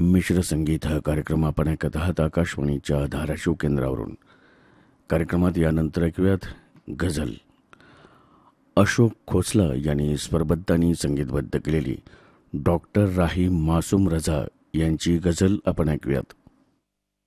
मिश्र संगीत हा कार्यक्रम आपण ऐकत आहात आकाशवाणीच्या धाराशिव केंद्रावरून. कार्यक्रमात यानंतर ऐकूयात गझल. अशोक खोसला यांनी स्वरबद्ध आणि संगीतबद्ध केलेली डॉक्टर राही मासूम रझा यांची गझल आपण ऐकूयात.